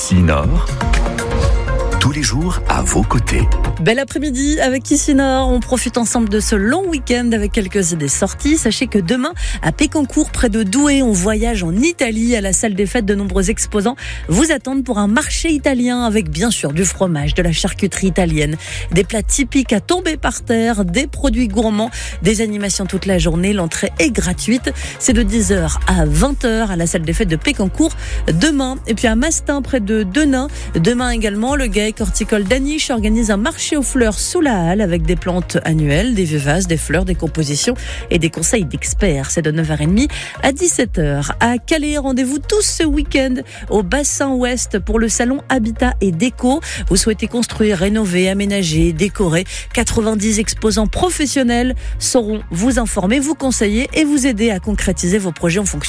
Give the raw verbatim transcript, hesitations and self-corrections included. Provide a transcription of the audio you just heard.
Ici Nord, tous les jours à vos côtés. Bel après-midi avec Ici Nord. On profite ensemble de ce long week-end avec quelques idées sorties. Sachez que demain, à Pécancourt, près de Douai, on voyage en Italie. À la salle des fêtes, de nombreux exposants vous attendent pour un marché italien avec bien sûr du fromage, de la charcuterie italienne, des plats typiques à tomber par terre, des produits gourmands, des animations toute la journée. L'entrée est gratuite. C'est de dix heures à vingt heures à la salle des fêtes de Pécancourt demain. Et puis à Mastin, près de Denain, demain également, le GAEC horticole d'Aniche organise un marché aux fleurs sous la halle avec des plantes annuelles, des vivaces, des fleurs, des compositions et des conseils d'experts. C'est de neuf heures trente à dix-sept heures. À Calais, rendez-vous tous ce week-end au bassin ouest pour le salon Habitat et Déco. Vous souhaitez construire, rénover, aménager, décorer. quatre-vingt-dix exposants professionnels sauront vous informer, vous conseiller et vous aider à concrétiser vos projets en fonction